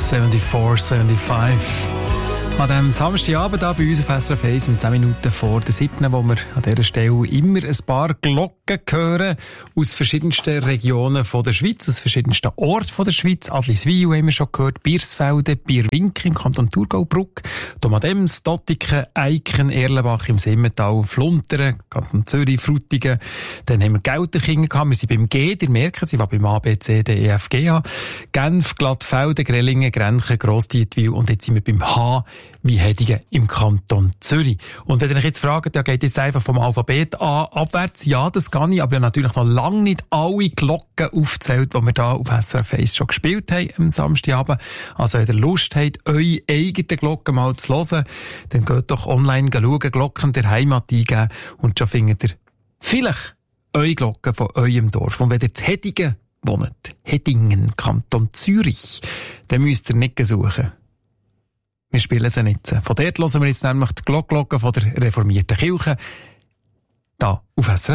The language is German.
74, 75. An diesem Samstagabend hier bei uns auf SRF 1 um 10 Minuten vor der 7., wo wir an dieser Stelle immer ein paar Glocken hören aus verschiedensten Regionen von der Schweiz, aus verschiedensten Orten von der Schweiz. Adliswil haben wir schon gehört, Biersfelden, Bierwink im Kanton Thurgau-Bruck, Domadems, Dottiken, Eiken, Erlenbach im Simmental, Flunteren, Kanton Zürich, Frutigen. Dann haben wir Gelterkingen gehabt, wir sind beim G, ihr merkt, sie war beim A, B, C, D, E, F, G, H, Genf, Glattfelden, Grellingen, Grenchen, Grossdietwil und jetzt sind wir beim H, wie Hedigen im Kanton Zürich. Und wenn ihr euch jetzt fragt, ja, geht jetzt einfach vom Alphabet A abwärts? Ja, das kann ich, aber natürlich noch lange nicht alle Glocken aufgezählt, die wir da auf SRF 1 schon gespielt haben am Samstagabend. Also wenn ihr Lust habt, eure eigenen Glocken mal zu hören, dann geht doch online schauen, Glocken der Heimat eingeben und schon findet ihr vielleicht eure Glocken von eurem Dorf. Und wenn ihr zu Hedigen wohnt, Hedingen, Kanton Zürich, dann müsst ihr nicht suchen. Wir spielen sie nicht. Von dort hören wir jetzt nämlich die Glocken von der reformierten Kirche. Da auf SRF.